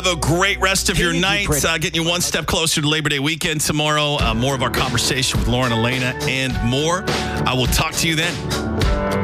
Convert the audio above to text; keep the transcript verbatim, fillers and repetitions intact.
Have a great rest of your Thank you, night. Pretty. Uh, getting you one step closer to Labor Day weekend tomorrow. Uh, more of our conversation with Lauren Elena and more. I will talk to you then.